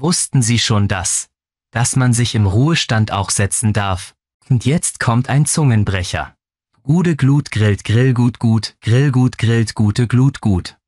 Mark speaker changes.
Speaker 1: Wussten Sie schon das? Dass man sich im Ruhestand auch setzen darf? Und jetzt kommt ein Zungenbrecher. Gude Glut grillt Grillgut gut, Grillgut grillt gute Glut gut.